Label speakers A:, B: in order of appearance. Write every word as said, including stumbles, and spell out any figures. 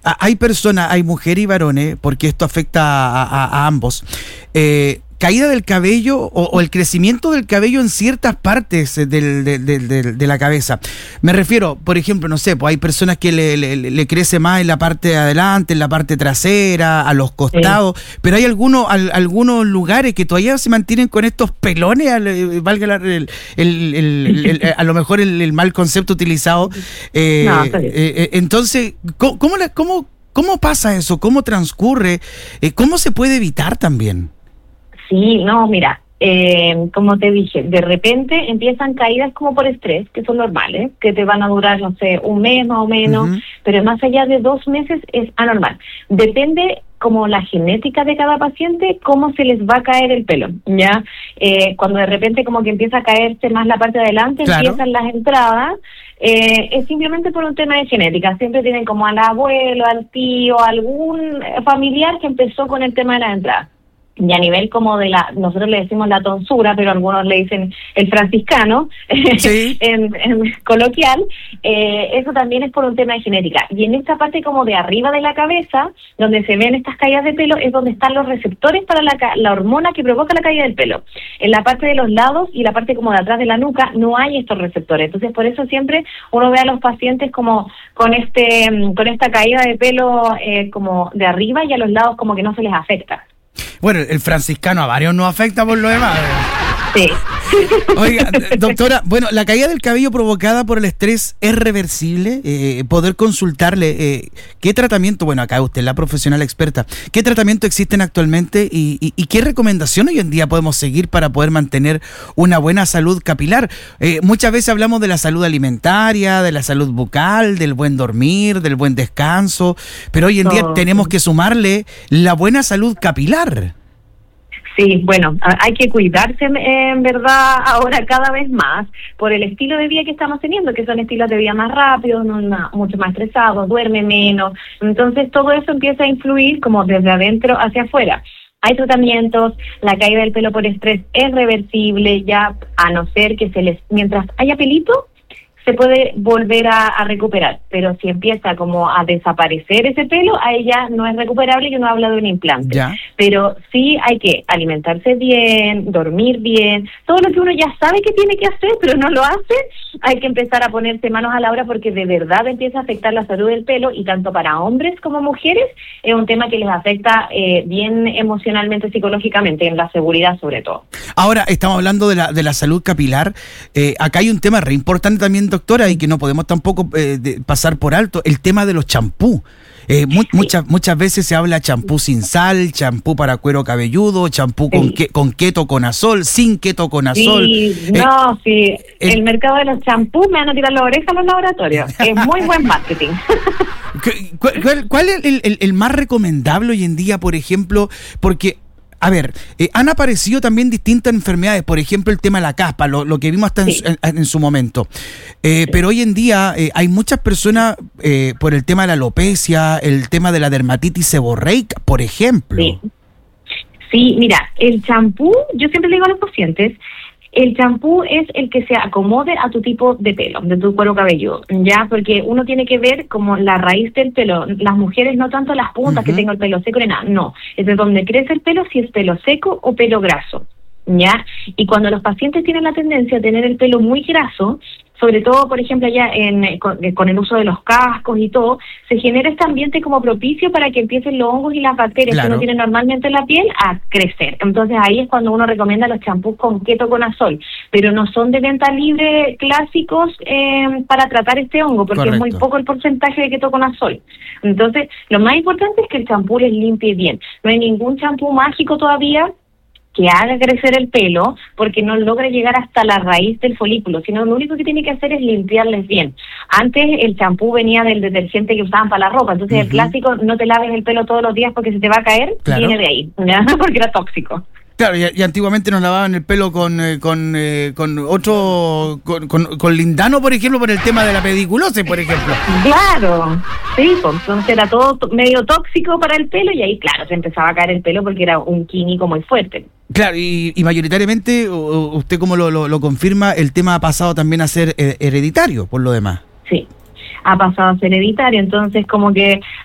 A: a- hay personas, hay mujeres y varones, porque esto afecta a, a- a ambos, eh, caída del cabello o, o el crecimiento del cabello en ciertas partes del, del- del- del- de la cabeza. Me refiero, por ejemplo, no sé, pues hay personas que le, le- le crece más en la parte de adelante, en la parte trasera, a los costados, pero hay algunos al- algunos lugares que todavía se mantienen con estos pelones, al- eh, valga la- el, el- el- el- el- a lo mejor el, el mal concepto utilizado. Eh,
B: No, está bien.
A: eh, eh, entonces, ¿cómo, cómo, la- cómo, cómo pasa eso? ¿Cómo transcurre? Eh, ¿Cómo se puede evitar también?
B: Sí, no, mira, eh, como te dije, de repente empiezan caídas como por estrés, que son normales, que te van a durar, no sé, un mes más o menos,
A: Ujú.
B: pero más allá de dos meses es anormal. Depende como la genética de cada paciente, cómo se les va a caer el pelo, ¿ya? Eh, cuando de repente como que empieza a caerse más la parte de adelante,
A: Claro.
B: empiezan las entradas, eh, es simplemente por un tema de genética. Siempre tienen como al abuelo, al tío, algún familiar que empezó con el tema de las entradas. Y a nivel como de la, nosotros le decimos la tonsura, pero algunos le dicen el franciscano,
A: Sí.
B: en, en coloquial, eh, eso también es por un tema de genética. Y en esta parte como de arriba de la cabeza, donde se ven estas caídas de pelo, es donde están los receptores para la, ca- la hormona que provoca la caída del pelo. En la parte de los lados y la parte como de atrás de la nuca no hay estos receptores. Entonces por eso siempre uno ve a los pacientes como con este mm, con esta caída de pelo eh, como de arriba, y a los lados como que no se les afecta.
A: Bueno, el franciscano a varios nos afecta por lo demás.
B: Sí.
A: Oiga, doctora, bueno, la caída del cabello provocada por el estrés es reversible. Eh, poder consultarle eh, qué tratamiento, bueno, acá usted es la profesional experta, qué tratamiento existen actualmente y, y, y qué recomendación hoy en día podemos seguir para poder mantener una buena salud capilar. Eh, muchas veces hablamos de la salud alimentaria, de la salud bucal, del buen dormir, del buen descanso, pero hoy en día
B: No.
A: tenemos que sumarle la buena salud capilar.
B: Sí, bueno, a- hay que cuidarse eh, en verdad ahora cada vez más por el estilo de vida que estamos teniendo, que son estilos de vida más rápidos, no, no, mucho más estresados, duerme menos. Entonces todo eso empieza a influir como desde adentro hacia afuera. Hay tratamientos, la caída del pelo por estrés es reversible, ya a no ser que se les, mientras haya pelito, se puede volver a, a recuperar, pero si empieza como a desaparecer ese pelo, ahí ya no es recuperable y uno habla de un implante.
A: Ya.
B: Pero sí hay que alimentarse bien, dormir bien, todo lo que uno ya sabe que tiene que hacer, pero no lo hace, hay que empezar a ponerse manos a la obra porque de verdad empieza a afectar la salud del pelo, y tanto para hombres como mujeres es un tema que les afecta eh, bien emocionalmente, psicológicamente, en la seguridad sobre todo.
A: Ahora estamos hablando de la, de la salud capilar. Eh, acá hay un tema re importante también, doctora, y que no podemos tampoco eh, de- pasar por alto, el tema de los champús. Eh, mu- muchas muchas veces se habla champú sin sal, champú para cuero cabelludo, champú con,
B: Sí.
A: que, con ketoconazol, sin ketoconazol.
B: Sí,
A: Eh,
B: no, sí,
A: el-
B: el mercado de los champús me van a tirar la oreja a los laboratorios. Es muy buen marketing.
A: ¿Cu- cu- ¿Cuál, cuál es el, el- el más recomendable hoy en día, por ejemplo? Porque, a ver, eh, han aparecido también distintas enfermedades, por ejemplo, el tema de la caspa, lo, lo que vimos hasta en,
B: Sí.
A: su, en- en su momento. Eh, pero hoy en día eh, hay muchas personas eh, por el tema de la alopecia, el tema de la dermatitis seborreica, por ejemplo.
B: Sí. Sí, mira, el champú, yo siempre le digo a los pacientes, el champú es el que se acomode a tu tipo de pelo, de tu cuero cabelludo, ¿ya? Porque uno tiene que ver como la raíz del pelo. Las mujeres no tanto las puntas,
A: Ujú.
B: que tengo el pelo seco ni nada, no. Es de donde crece el pelo, si es pelo seco o pelo graso, ¿ya? Y cuando los pacientes tienen la tendencia a tener el pelo muy graso, sobre todo, por ejemplo, allá en, con, con el uso de los cascos y todo, se genera este ambiente como propicio para que empiecen los hongos y las bacterias
A: Claro.
B: que uno tiene normalmente en la piel a crecer. Entonces ahí es cuando uno recomienda los champús con ketoconazol, pero no son de venta libre clásicos eh, para tratar este hongo, porque
A: Correcto.
B: es muy poco el porcentaje de ketoconazol. Entonces, lo más importante es que el champú les limpie bien. No hay ningún champú mágico todavía que haga crecer el pelo, porque no logra llegar hasta la raíz del folículo, sino lo único que tiene que hacer es limpiarles bien. Antes el champú venía del detergente que usaban para la ropa, entonces el
A: Ujú.
B: clásico, no te laves el pelo todos los días porque se te va a caer,
A: Claro.
B: viene de ahí, ¿ya? Porque era tóxico.
A: Claro, y, y antiguamente nos lavaban el pelo con eh, con, eh, con otro, con, con, con lindano, por ejemplo, por el tema de la pediculosis, por ejemplo.
B: Claro, sí, pues entonces era todo to- medio tóxico para el pelo y ahí, claro, se empezaba a caer el pelo porque era un químico muy fuerte.
A: Claro, y, y mayoritariamente, u- u- usted como lo, lo, lo confirma, el tema ha pasado también a ser eh, hereditario, por lo demás.
B: Sí, ha pasado a ser hereditario, entonces como que